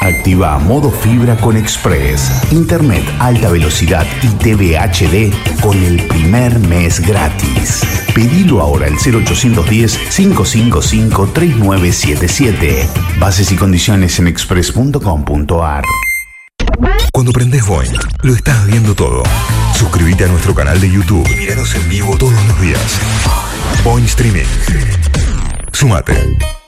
Activa modo fibra con Express, internet alta velocidad y TV HD con el primer mes gratis. Pedilo ahora al 0810-555-3977. Bases y condiciones en express.com.ar. Cuando prendés Boing, lo estás viendo todo. Suscríbete a nuestro canal de YouTube y míranos en vivo todos los días. Boing Streaming. Sumate.